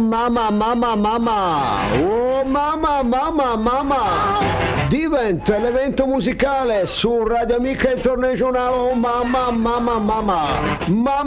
mamma, mamma, mamma. Oh mamma, mamma, mamma. Diventa l'evento musicale su Radio Amica Internazionale. Oh mamma, mamma, mamma. Mamma.